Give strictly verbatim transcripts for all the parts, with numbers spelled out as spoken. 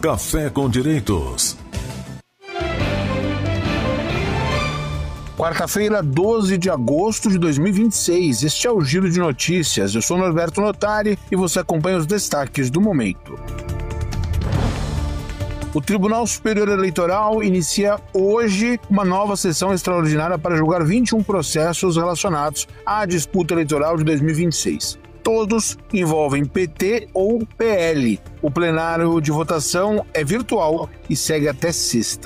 Café com Direitos. Quarta-feira, doze de agosto de dois mil e vinte e seis. Este é o Giro de Notícias. Eu sou Norberto Notari e você acompanha os destaques do momento. O Tribunal Superior Eleitoral inicia hoje uma nova sessão extraordinária para julgar vinte e um processos relacionados à disputa eleitoral de dois mil e vinte e seis. Todos envolvem P T ou P L. O plenário de votação é virtual e segue até sexta.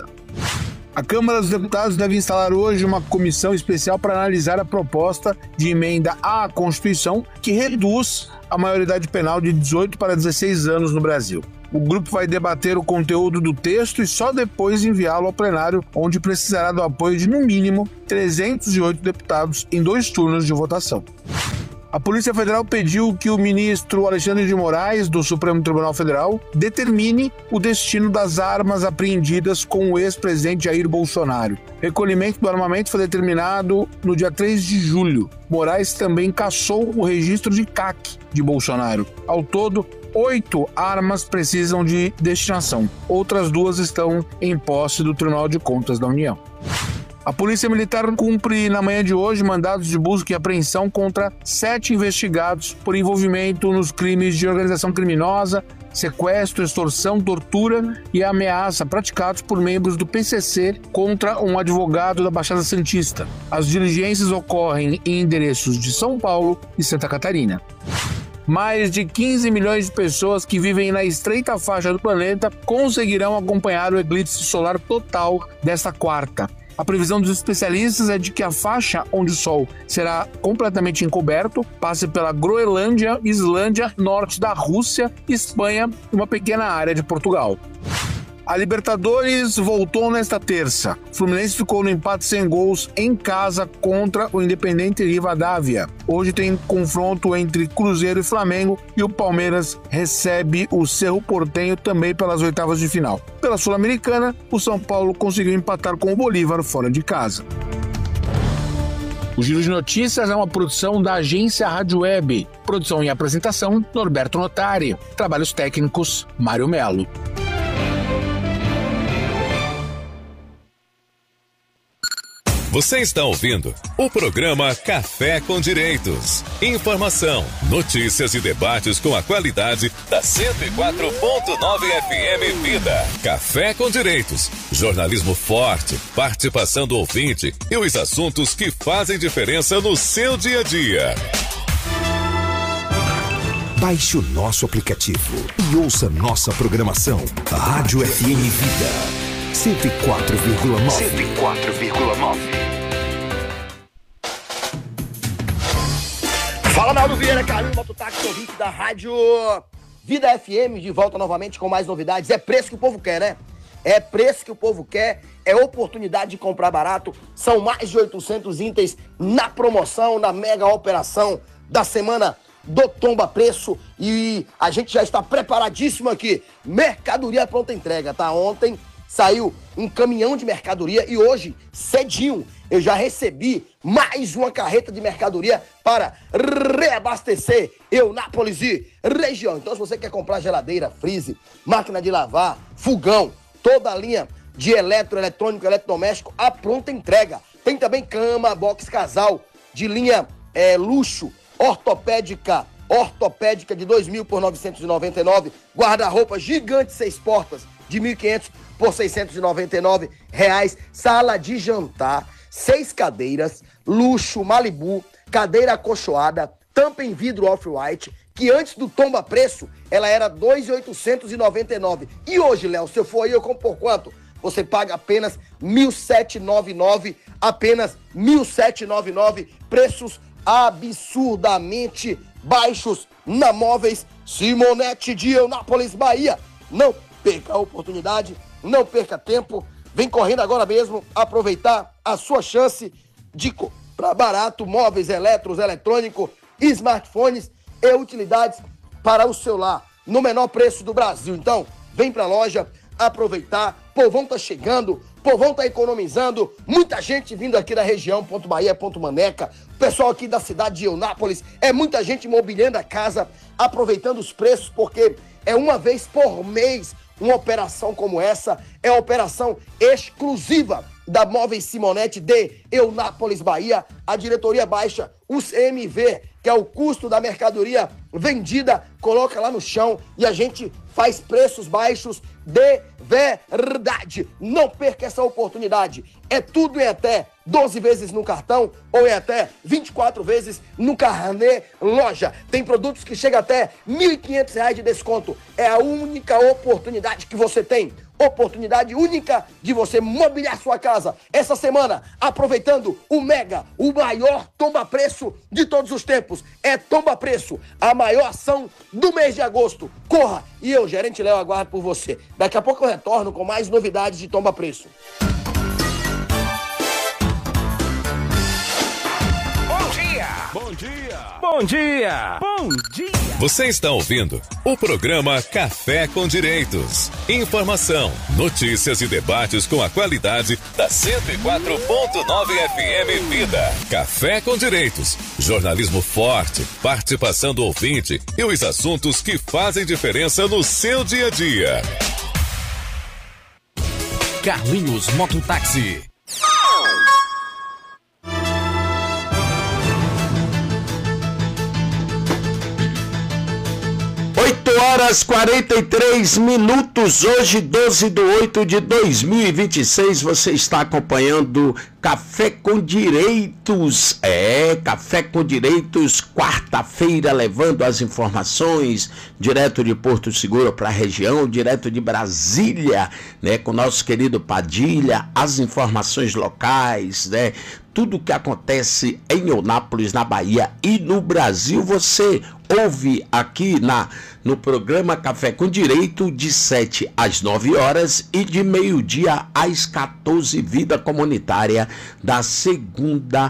A Câmara dos Deputados deve instalar hoje uma comissão especial para analisar a proposta de emenda à Constituição que reduz a maioridade penal de dezoito para dezesseis anos no Brasil. O grupo vai debater o conteúdo do texto e só depois enviá-lo ao plenário, onde precisará do apoio de, no mínimo, trezentos e oito deputados em dois turnos de votação. A Polícia Federal pediu que o ministro Alexandre de Moraes, do Supremo Tribunal Federal, determine o destino das armas apreendidas com o ex-presidente Jair Bolsonaro. O recolhimento do armamento foi determinado no dia três de julho. Moraes também cassou o registro de C A C de Bolsonaro. Ao todo, oito armas precisam de destinação. Outras duas estão em posse do Tribunal de Contas da União. A Polícia Militar cumpre na manhã de hoje mandados de busca e apreensão contra sete investigados por envolvimento nos crimes de organização criminosa, sequestro, extorsão, tortura e ameaça praticados por membros do P C C contra um advogado da Baixada Santista. As diligências ocorrem em endereços de São Paulo e Santa Catarina. Mais de quinze milhões de pessoas que vivem na estreita faixa do planeta conseguirão acompanhar o eclipse solar total desta quarta. A previsão dos especialistas é de que a faixa onde o Sol será completamente encoberto passe pela Groenlândia, Islândia, norte da Rússia, Espanha e uma pequena área de Portugal. A Libertadores voltou nesta terça. O Fluminense ficou no empate sem gols em casa contra o Independente Rivadavia. Hoje tem confronto entre Cruzeiro e Flamengo e o Palmeiras recebe o Cerro Porteño também pelas oitavas de final. Pela Sul-Americana, o São Paulo conseguiu empatar com o Bolívar fora de casa. O Giro de Notícias é uma produção da agência Rádio Web. Produção e apresentação, Norberto Notari. Trabalhos técnicos, Mário Melo. Você está ouvindo o programa Café com Direitos. Informação, notícias e debates com a qualidade da cento e quatro ponto nove F M Vida. Café com Direitos. Jornalismo forte, participação do ouvinte e os assuntos que fazem diferença no seu dia a dia. Baixe o nosso aplicativo e ouça nossa programação. Rádio F M Vida. cento e quatro vírgula nove. cento e quatro vírgula nove. Fala, Naldo Vieira, Carlinhos, mototáxi, ouvinte da Rádio Vida F M, de volta novamente com mais novidades. É preço que o povo quer, né? É preço que o povo quer, é oportunidade de comprar barato. São mais de oitocentos itens na promoção, na mega operação da semana do Tomba Preço. E a gente já está preparadíssimo aqui. Mercadoria pronta entrega, tá? Ontem saiu um caminhão de mercadoria e hoje, cedinho, eu já recebi mais uma carreta de mercadoria para reabastecer Eunápolis e região. Então, se você quer comprar geladeira, freezer, máquina de lavar, fogão, toda a linha de eletroeletrônico, eletrodoméstico, a pronta entrega. Tem também cama, box casal, de linha é, luxo, ortopédica, ortopédica de dois mil por novecentos e noventa e nove, guarda-roupa gigante seis portas de mil e quinhentos por seiscentos e noventa e nove reais, sala de jantar, seis cadeiras, luxo Malibu, cadeira acolchoada, tampa em vidro off-white, que antes do tomba preço, ela era dois mil oitocentos e noventa e nove. E hoje, Léo, se eu for aí, eu compro por quanto? Você paga apenas mil setecentos e noventa e nove, apenas mil setecentos e noventa e nove, preços absurdamente baixos na Móveis Simonete de Eunápolis, Bahia. Não perca a oportunidade, não perca tempo, vem correndo agora mesmo aproveitar a sua chance de comprar barato, móveis, eletros, eletrônico, smartphones e utilidades para o celular no menor preço do Brasil. Então, vem pra loja aproveitar, povão tá chegando, povão tá economizando, muita gente vindo aqui da região, Ponto Bahia, Ponto Maneca, pessoal aqui da cidade de Eunápolis, é muita gente mobiliando a casa, aproveitando os preços, porque é uma vez por mês Uma operação como essa é uma operação exclusiva da Móveis Simonetti de Eunápolis, Bahia. A diretoria baixa o C M V, que é o custo da mercadoria vendida, coloca lá no chão e a gente faz preços baixos de verdade. Não perca essa oportunidade. É tudo em até doze vezes no cartão ou em até vinte e quatro vezes no carnê loja. Tem produtos que chegam até mil e quinhentos reais de desconto. É a única oportunidade que você tem. Oportunidade única de você mobiliar sua casa essa semana, aproveitando o mega, o maior tomba-preço de todos os tempos. É tomba-preço, a maior ação do mês de agosto. Corra e eu, gerente Léo, aguardo por você. Daqui a pouco eu retorno com mais novidades de tomba-preço. Bom dia! Bom dia! Bom dia! Você está ouvindo o programa Café com Direitos. Informação, notícias e debates com a qualidade da cento e quatro ponto nove F M Vida. Café com Direitos. Jornalismo forte, participação do ouvinte e os assuntos que fazem diferença no seu dia a dia. Carlinhos Mototáxi. oito horas e quarenta e três minutos, hoje doze de oito de dois mil e vinte e seis, você está acompanhando Café com Direitos, é, Café com Direitos, quarta-feira, levando as informações direto de Porto Seguro para a região, direto de Brasília, né, com o nosso querido Padilha, as informações locais, né, tudo que acontece em Eunápolis, na Bahia e no Brasil, você ouve aqui na, no programa Café com Direito, de sete às nove horas e de meio-dia às quatorze, Vida Comunitária da segunda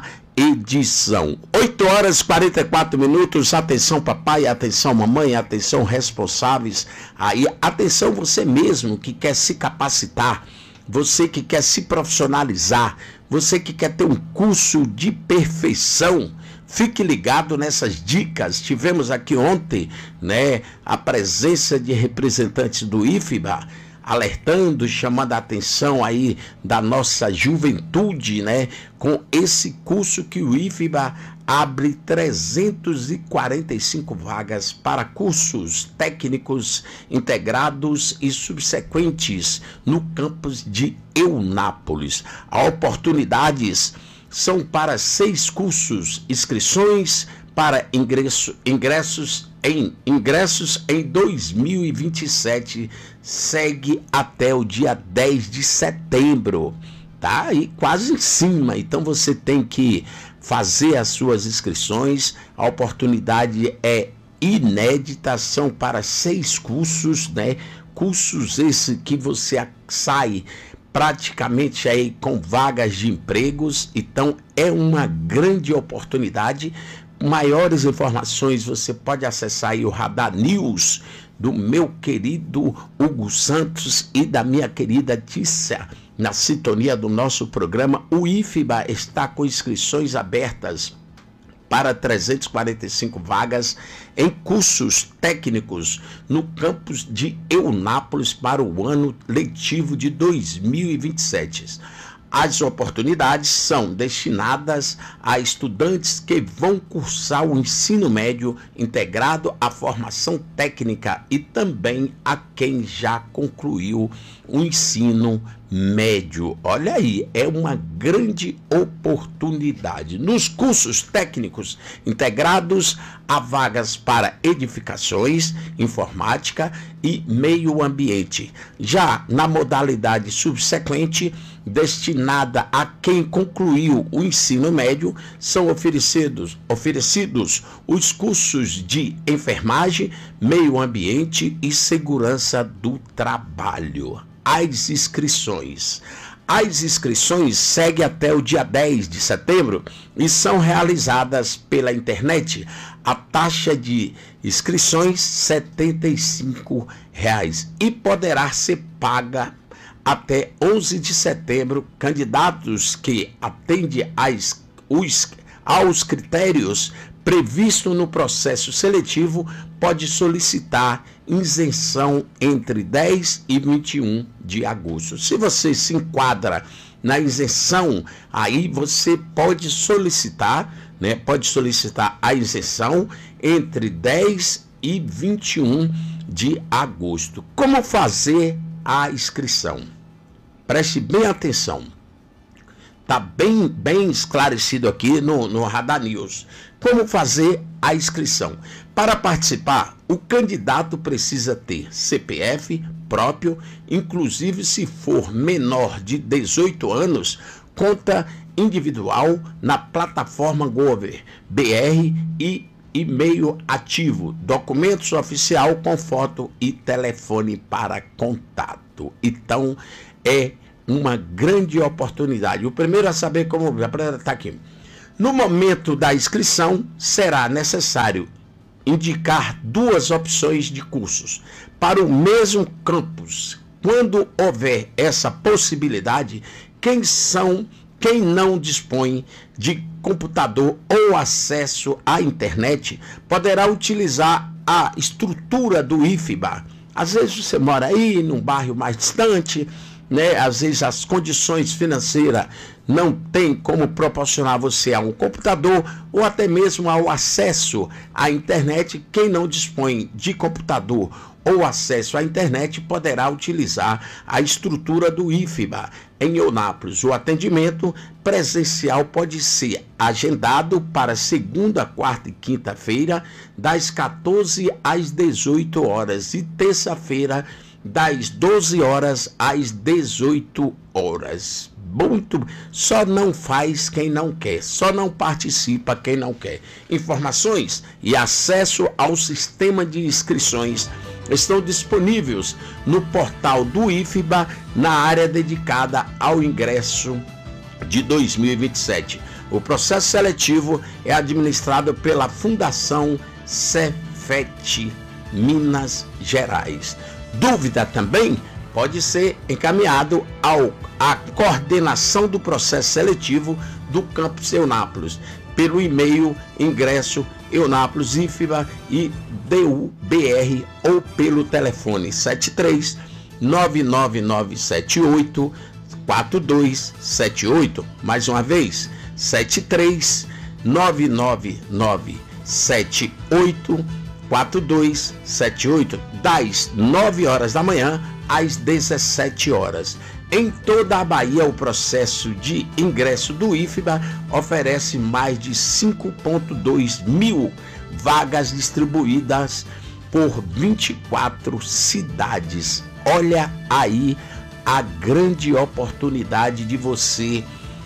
edição. oito horas e quarenta e quatro minutos, atenção papai, atenção mamãe, atenção responsáveis, aí atenção você mesmo que quer se capacitar, você que quer se profissionalizar, você que quer ter um curso de perfeição, fique ligado nessas dicas. Tivemos aqui ontem, né, a presença de representantes do I F B A, alertando, chamando a atenção aí da nossa juventude, né, com esse curso que o I F B A abre trezentas e quarenta e cinco vagas para cursos técnicos integrados e subsequentes no campus de Eunápolis. As oportunidades são para seis cursos, inscrições para ingresso, ingressos em ingressos em dois mil e vinte e sete, segue até o dia dez de setembro, tá? Aí quase em cima, então você tem que fazer as suas inscrições. A oportunidade é inédita, são para seis cursos, né? Cursos esse que você sai praticamente aí com vagas de empregos, então é uma grande oportunidade. Maiores informações você pode acessar aí o Radar News do meu querido Hugo Santos e da minha querida Tícia, na sintonia do nosso programa. O I F B A está com inscrições abertas para trezentas e quarenta e cinco vagas em cursos técnicos no campus de Eunápolis para o ano letivo de dois mil e vinte e sete. As oportunidades são destinadas a estudantes que vão cursar o ensino médio integrado à formação técnica e também a quem já concluiu o ensino médio. Olha aí, é uma grande oportunidade. Nos cursos técnicos integrados, há vagas para edificações, informática e meio ambiente. Já na modalidade subsequente, destinada a quem concluiu o ensino médio, são oferecidos, oferecidos os cursos de enfermagem, meio ambiente e segurança do trabalho. As inscrições. As inscrições seguem até o dia dez de setembro e são realizadas pela internet. A taxa de inscrições é setenta e cinco reais e poderá ser paga até onze de setembro. Candidatos que atendem às, os, aos critérios previsto no processo seletivo pode solicitar isenção entre dez e vinte e um de agosto. Se você se enquadra na isenção, aí você pode solicitar, né, pode solicitar a isenção entre dez e vinte e um de agosto. Como fazer a inscrição? Preste bem atenção. Está bem, bem esclarecido aqui no, no Radar News. Como fazer a inscrição? Para participar, o candidato precisa ter C P F próprio, inclusive se for menor de dezoito anos, conta individual na plataforma Gover B R e e-mail ativo, documentos oficial com foto e telefone para contato. Então, é uma grande oportunidade. O primeiro a saber como está aqui. No momento da inscrição, será necessário indicar duas opções de cursos para o mesmo campus. Quando houver essa possibilidade, quem são, quem não dispõe de computador ou acesso à internet, poderá utilizar a estrutura do I F B A. Às vezes você mora aí, num bairro mais distante, né? Às vezes as condições financeiras não tem como proporcionar você a um computador ou até mesmo ao acesso à internet. Quem não dispõe de computador ou acesso à internet poderá utilizar a estrutura do I F B A. Em Eunápolis, o atendimento presencial pode ser agendado para segunda, quarta e quinta-feira, das quatorze às dezoito horas, e terça-feira, das doze horas às dezoito horas. Muito, só não faz quem não quer, só não participa quem não quer. Informações e acesso ao sistema de inscrições estão disponíveis no portal do I F B A na área dedicada ao ingresso de dois mil e vinte e sete. O processo seletivo é administrado pela Fundação Cefet Minas Gerais. Dúvida também pode ser encaminhado ao, à coordenação do processo seletivo do campus Eunápolis, pelo e-mail ingresso Eunápolis I F B A e D U B R ou pelo telefone sete três nove nove nove sete oito quatro dois sete oito. Mais uma vez, sete três nove nove nove sete oito quatro dois sete oito, das nove horas da manhã às dezessete horas. Em toda a Bahia, o processo de ingresso do I F B A oferece mais de cinco vírgula dois mil vagas distribuídas por vinte e quatro cidades. Olha aí a grande oportunidade de você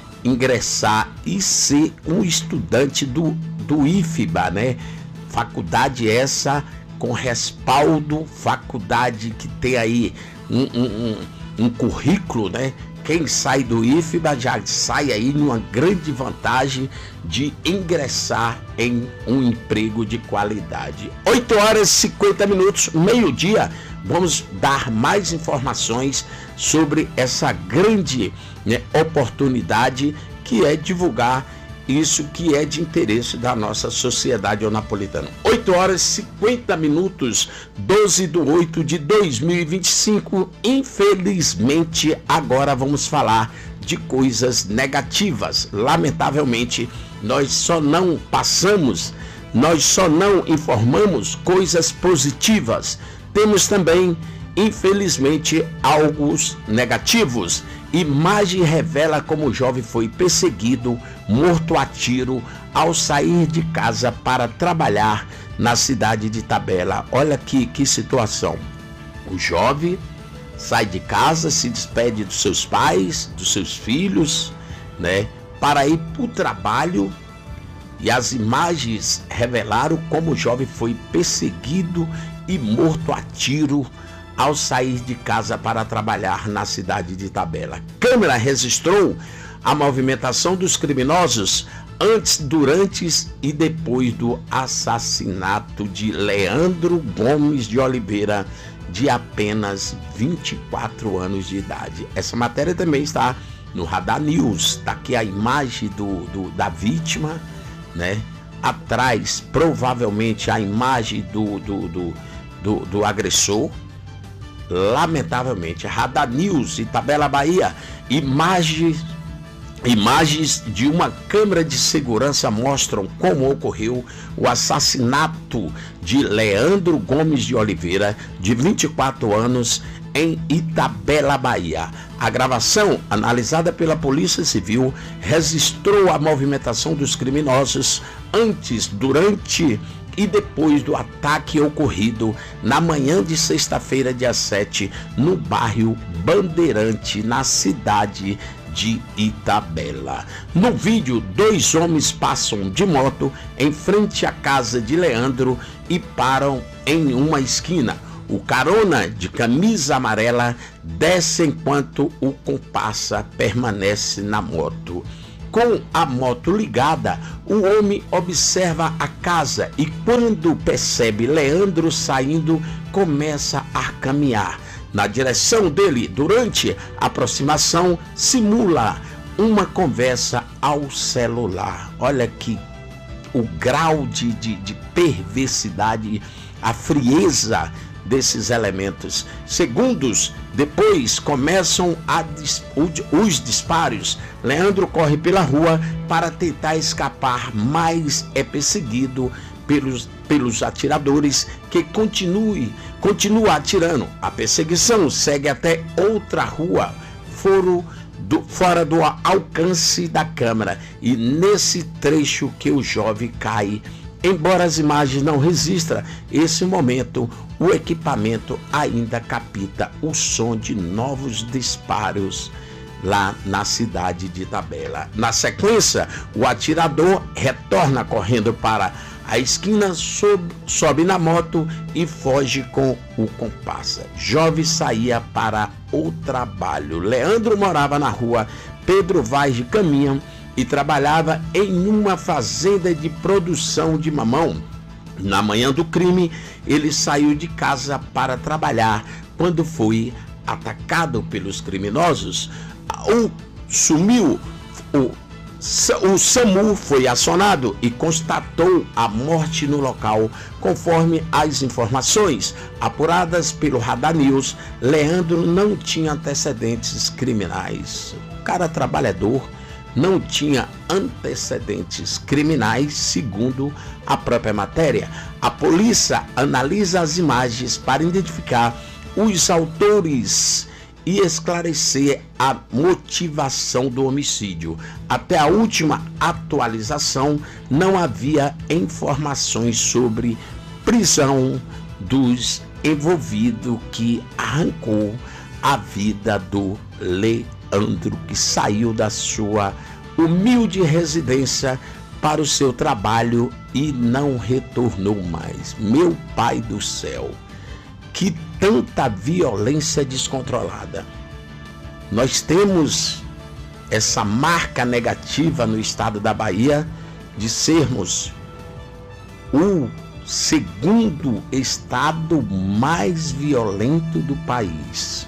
ingressar e ser um estudante do, do I F B A, né? Faculdade essa com respaldo, faculdade que tem aí um, um, um, um currículo, né? Quem sai do I F B A já sai aí numa grande vantagem de ingressar em um emprego de qualidade. oito horas e cinquenta minutos, meio-dia, vamos dar mais informações sobre essa grande, né, oportunidade que é divulgar isso que é de interesse da nossa sociedade eunapolitana. oito horas e cinquenta minutos, doze de oito de dois mil e vinte e cinco. Infelizmente, agora vamos falar de coisas negativas. Lamentavelmente, nós só não passamos, nós só não informamos coisas positivas. Temos também, infelizmente, alguns negativos. Imagem revela como o jovem foi perseguido, morto a tiro ao sair de casa para trabalhar na cidade de Itabela. Olha que, que situação. O jovem sai de casa, se despede dos seus pais, dos seus filhos, né, para ir para o trabalho, e as imagens revelaram como o jovem foi perseguido e morto a tiro ao sair de casa para trabalhar na cidade de Itabela. A câmera registrou a movimentação dos criminosos antes, durante e depois do assassinato de Leandro Gomes de Oliveira, de apenas vinte e quatro anos de idade. Essa matéria também está no Radar News. Está aqui a imagem do, do, da vítima, né? atrás, provavelmente, a imagem do, do, do, do, do agressor. Lamentavelmente, Radar News, Itabela, Bahia, imagens, imagens de uma câmera de segurança mostram como ocorreu o assassinato de Leandro Gomes de Oliveira, de vinte e quatro anos, em Itabela, Bahia. A gravação, analisada pela Polícia Civil, registrou a movimentação dos criminosos antes, durante e depois do ataque ocorrido na manhã de sexta-feira, dia sete, no bairro Bandeirante, na cidade de Itabela. No vídeo, dois homens passam de moto em frente à casa de Leandro e param em uma esquina. O carona, de camisa amarela, desce enquanto o comparsa permanece na moto. Com a moto ligada, o homem observa a casa e, quando percebe Leandro saindo, começa a caminhar na direção dele. Durante a aproximação, simula uma conversa ao celular. Olha que o grau de, de, de perversidade, a frieza desses elementos. Segundos depois começam a dis os disparos. Leandro corre pela rua para tentar escapar, mas é perseguido pelos, pelos atiradores, que continue, continua atirando. A perseguição segue até outra rua, foro do, fora do alcance da câmera, e nesse trecho que o jovem cai. Embora as imagens não registram esse momento, o equipamento ainda capta o som de novos disparos lá na cidade de Itabela. Na sequência, o atirador retorna correndo para a esquina, sobe, sobe na moto e foge com o comparsa. Jovem saía para o trabalho. Leandro morava na rua Pedro Vaz de Caminha e trabalhava em uma fazenda de produção de mamão. Na manhã do crime, ele saiu de casa para trabalhar quando foi atacado pelos criminosos. O sumiu, o, o SAMU foi acionado e constatou a morte no local. Conforme as informações apuradas pelo Radar News, Leandro não tinha antecedentes criminais. O cara trabalhador não tinha antecedentes criminais, segundo a própria matéria. A polícia analisa as imagens para identificar os autores e esclarecer a motivação do homicídio. Até a última atualização, não havia informações sobre prisão dos envolvidos, que arrancou a vida do Leandro, que saiu da sua humilde residência para o seu trabalho e não retornou mais. Meu pai do céu, que tanta violência descontrolada. Nós temos essa marca negativa no estado da Bahia de sermos o segundo estado mais violento do país.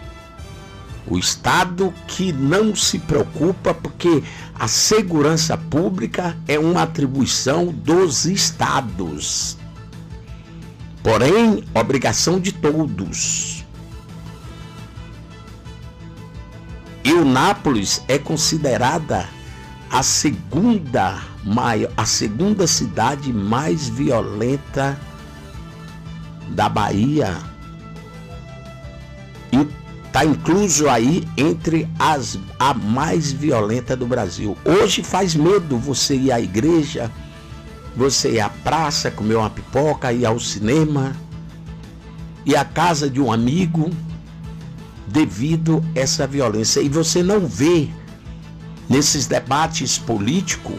O estado que não se preocupa, porque a segurança pública é uma atribuição dos estados, porém, obrigação de todos. Eunápolis é considerada a segunda maior, a segunda cidade mais violenta da Bahia. E está incluso aí entre as a mais violenta do Brasil. Hoje faz medo você ir à igreja, você ir à praça, comer uma pipoca, ir ao cinema, ir à casa de um amigo, devido a essa violência. E você não vê nesses debates políticos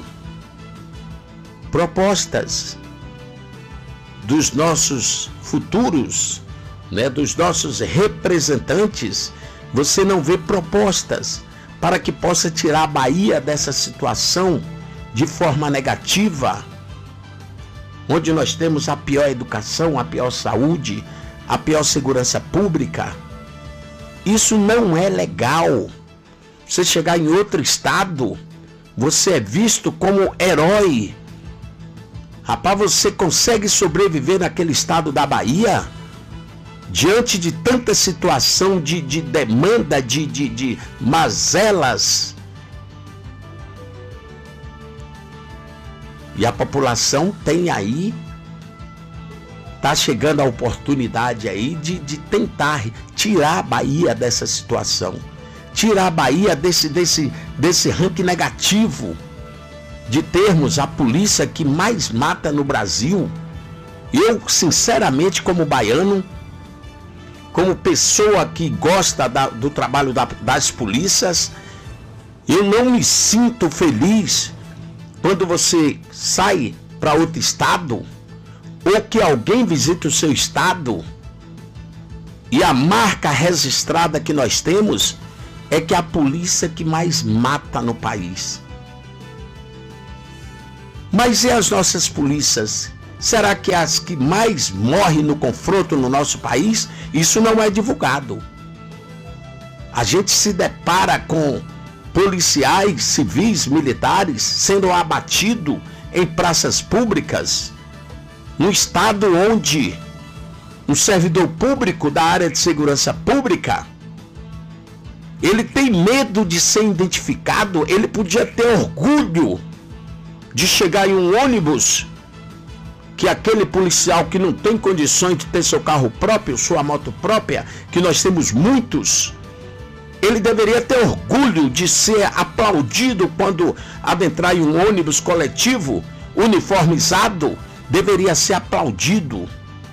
propostas dos nossos futuros, né, dos nossos representantes. Você não vê propostas para que possa tirar a Bahia dessa situação de forma negativa, onde nós temos a pior educação, a pior saúde, a pior segurança pública. Isso não é legal. Você chegar em outro estado, você é visto como herói, Rapaz, você consegue sobreviver naquele estado da Bahia? Diante de tanta situação de, de demanda, de, de, de mazelas. E a população tem aí, tá chegando a oportunidade aí de, de tentar tirar a Bahia dessa situação. Tirar a Bahia desse, desse, desse ranking negativo de termos a polícia que mais mata no Brasil. Eu, sinceramente, como baiano, como pessoa que gosta da, do trabalho da, das polícias, eu não me sinto feliz quando você sai para outro estado ou que alguém visita o seu estado e a marca registrada que nós temos é que é a polícia que mais mata no país. Mas e as nossas polícias? Será que as que mais morrem no confronto no nosso país? Isso não é divulgado. A gente se depara com policiais, civis, militares sendo abatidos em praças públicas, no estado onde um servidor público da área de segurança pública, ele tem medo de ser identificado. Ele podia ter orgulho de chegar em um ônibus que aquele policial que não tem condições de ter seu carro próprio, sua moto própria, que nós temos muitos, ele deveria ter orgulho de ser aplaudido quando adentrar em um ônibus coletivo uniformizado, deveria ser aplaudido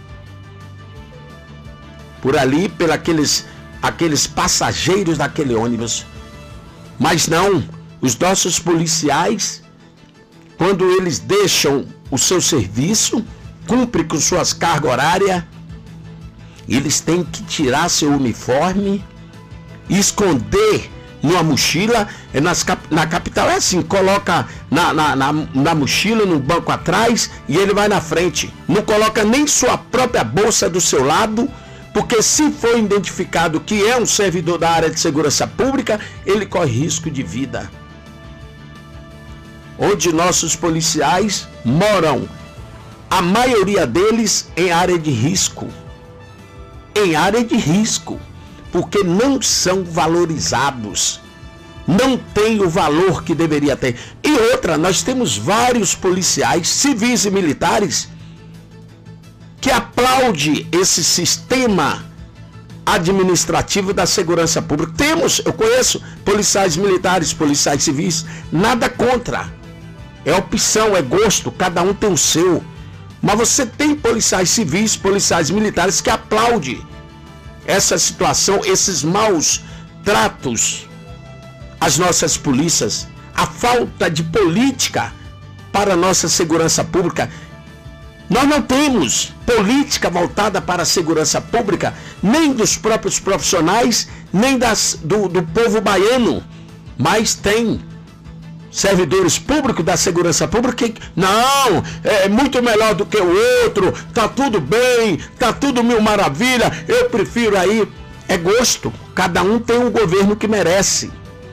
por ali, pelos aqueles, aqueles passageiros daquele ônibus. Mas não, os nossos policiais, quando eles deixam o seu serviço, cumprem com suas cargas horárias, eles têm que tirar seu uniforme, esconder numa mochila. Nas, na capital é assim, coloca na, na, na, na mochila, no banco atrás, e ele vai na frente. Não coloca nem sua própria bolsa do seu lado, porque se for identificado que é um servidor da área de segurança pública, ele corre risco de vida. Onde nossos policiais moram, a maioria deles em área de risco. Em área de risco, porque não são valorizados, não tem o valor que deveria ter. E outra, nós temos vários policiais, civis e militares, que aplaudem esse sistema administrativo da segurança pública. Temos, eu conheço policiais militares, policiais civis, nada contra. É opção, é gosto, cada um tem o seu. Mas você tem policiais civis, policiais militares que aplaudem essa situação, esses maus tratos às nossas polícias, a falta de política para a nossa segurança pública. Nós não temos política voltada para a segurança pública, nem dos próprios profissionais, nem das, do, do povo baiano, mas tem servidores públicos da segurança pública que, não, é muito melhor do que o outro, tá tudo bem, tá tudo mil maravilha, eu prefiro aí. É gosto, cada um tem um governo que merece.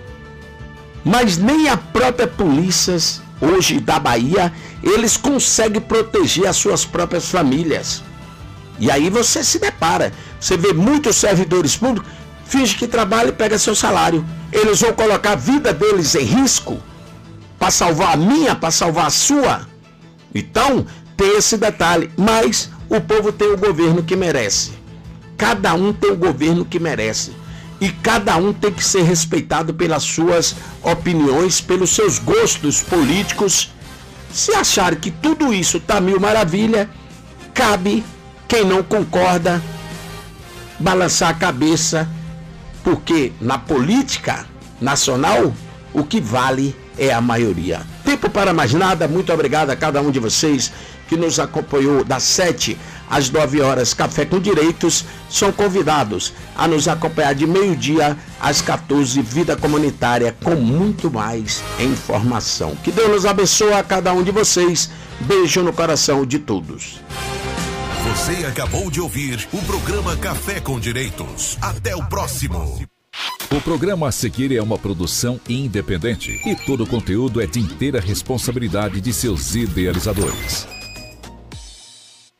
Mas nem a própria polícia hoje da Bahia, eles conseguem proteger as suas próprias famílias. E aí você se depara, você vê muitos servidores públicos, finge que trabalha e pega seu salário. Eles vão colocar a vida deles em risco para salvar a minha, para salvar a sua. Então, tem esse detalhe. Mas o povo tem o governo que merece. Cada um tem o governo que merece. E cada um tem que ser respeitado pelas suas opiniões, pelos seus gostos políticos. Se acharem que tudo isso tá mil maravilha, cabe quem não concorda balançar a cabeça, porque na política nacional o que vale é a maioria. Tempo para mais nada. Muito obrigado a cada um de vocês que nos acompanhou das sete às nove horas. Café com Direitos. São convidados a nos acompanhar de meio-dia às quatorze, Vida Comunitária, com muito mais informação. Que Deus nos abençoe a cada um de vocês. Beijo no coração de todos. Você acabou de ouvir o programa Café com Direitos. Até o próximo. O programa a seguir é uma produção independente e todo o conteúdo é de inteira responsabilidade de seus idealizadores.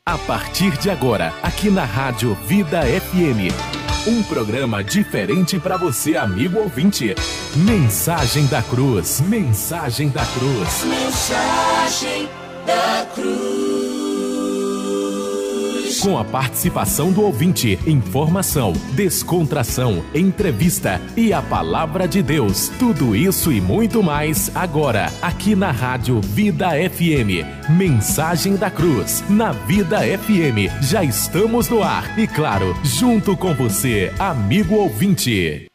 A partir de agora, aqui na Rádio Vida F M. Um programa diferente para você, amigo ouvinte. Mensagem da Cruz. Mensagem da Cruz. Mensagem da Cruz. Com a participação do ouvinte, informação, descontração, entrevista e a palavra de Deus. Tudo isso e muito mais agora, aqui na Rádio Vida F M. Mensagem da Cruz. Na Vida F M. Já estamos no ar e, claro, junto com você, amigo ouvinte.